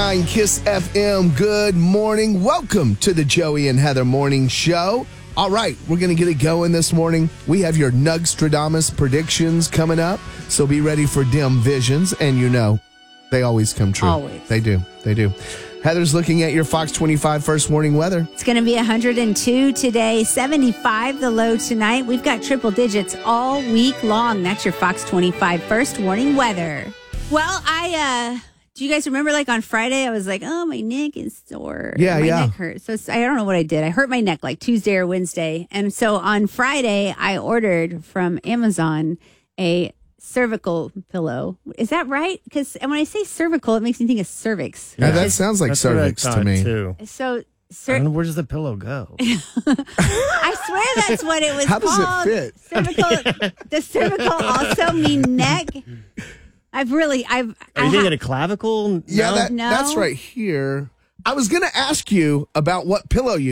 Kiss FM, good morning. Welcome to the Joey and Heather Morning Show. All right, we're going to get it going this morning. We have your Nugstradamus predictions coming up, so be ready for dim visions. And you know, they always come true. Always. They do. Heather's looking at your Fox 25 first warning weather. It's going to be 102 today, 75 the low tonight. We've got triple digits all week long. That's your Fox 25 first warning weather. Well, do you guys remember, like, on Friday, I was like, oh, my neck is sore. Yeah. My neck hurts. So I don't know what I did. I hurt my neck like Tuesday or Wednesday. And so on Friday, I ordered from Amazon a cervical pillow. Is that right? Because when I say cervical, it makes me think of cervix. Yeah, that sounds like cervix to me. Too. So Where does the pillow go? I swear that's what it was How called. does it fit? Cervical. Does cervical also mean neck? Are you thinking a clavicle? Yeah, No? No. that's right here. I was going to ask you about what pillow you